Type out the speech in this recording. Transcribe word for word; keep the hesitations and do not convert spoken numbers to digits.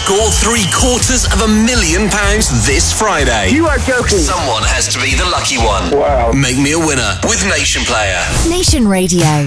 Score three quarters of a million pounds this Friday. You are joking. Someone has to be the lucky one. Wow. Make me a winner with Nation Player. Nation Radio.